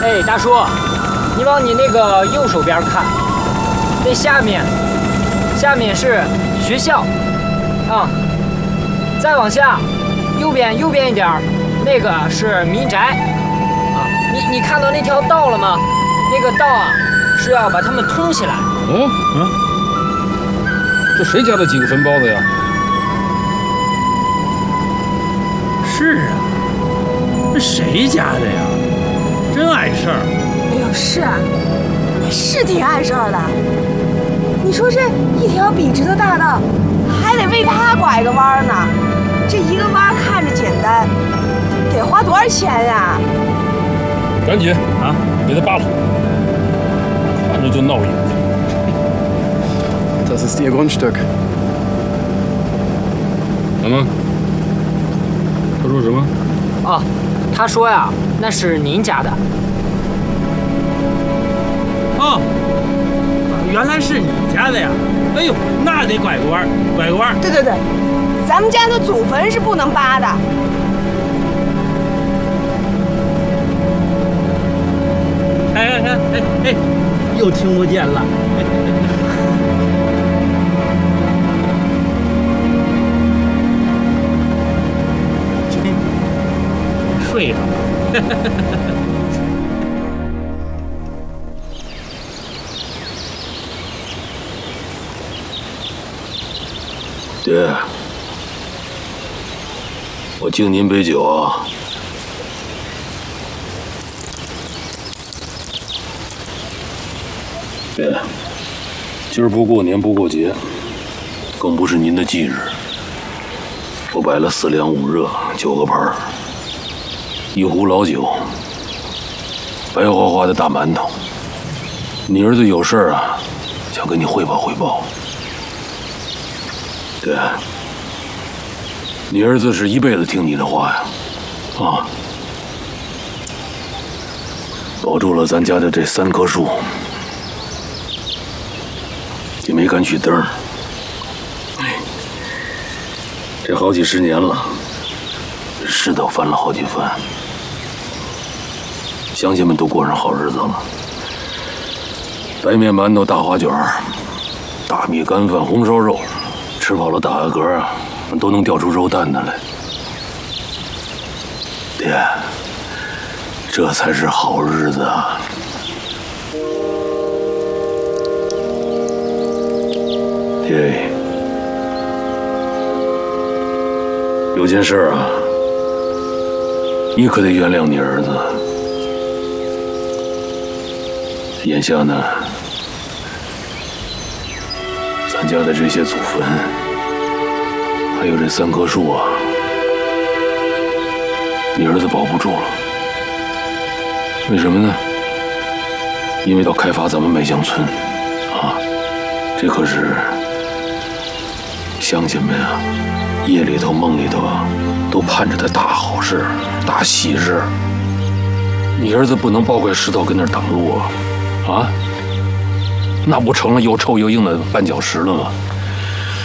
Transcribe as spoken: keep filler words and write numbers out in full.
哎，大叔，你往你那个右手边看，那下面，下面是学校，啊、嗯，再往下，右边右边一点，那个是民宅，啊，你你看到那条道了吗？那个道啊，是要把它们通起来。 哦，嗯，这谁家的几个坟包子呀？ 是啊，这谁家的呀？真碍事儿。 哎呦，是啊，是挺碍事儿的。你说这一条笔直的大道，还得为他拐个弯呢。这一个弯看着简单，得花多少钱呀？ 赶紧啊，给他扒了，看着就闹眼睛。 Das ist Ihr Grundstück. 怎么？他说什么？ 哦，他说呀，那是您家的。 哦，原来是你家的呀！哎呦，那得拐个弯，拐个弯。 对对对，咱们家的祖坟是不能扒的。 哎哎哎哎哎，又听不见了。睡了。 爹，我敬您杯酒啊。爹，今儿不过年不过节，更不是您的忌日。我摆了四两五热九个盘儿，一壶老酒，白花花的大馒头。你儿子有事儿啊，想跟你汇报汇报。对，你儿子是一辈子听你的话呀，啊，保住了咱家的这三棵树，也没敢取灯儿。哎，这好几十年了，世道翻了好几番，乡亲们都过上好日子了。白面馒头、大花卷儿、大米干饭、红烧肉。吃饱了打个嗝啊，都能掉出肉蛋的来。爹，这才是好日子啊！爹，有件事啊，你可得原谅你儿子。眼下呢，咱家的这些祖坟，还有这三棵树啊，你儿子保不住了。为什么呢？因为要开发咱们麦乡村，啊，这可是乡亲们啊，夜里头梦里头啊，都盼着的大好事、大喜事。你儿子不能抱块石头跟那儿挡路啊，啊？那不成了又臭又硬的绊脚石了吗？